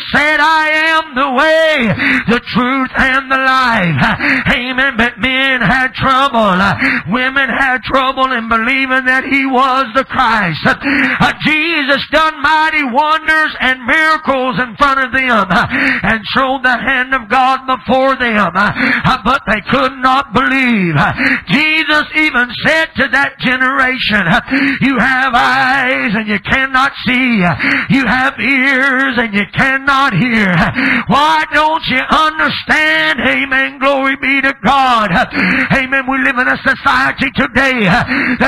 said, I am the way, the truth, and the life. Amen. But men had trouble. Women had trouble in believing that He was the Christ. Jesus done mighty wonders and miracles in front of them and showed the hand of God before them. But they could not believe. Jesus even said to that generation, you have eyes and you cannot see. You have ears and you cannot hear. Why don't you understand? Amen. Glory be to God. Amen. We live in a society today that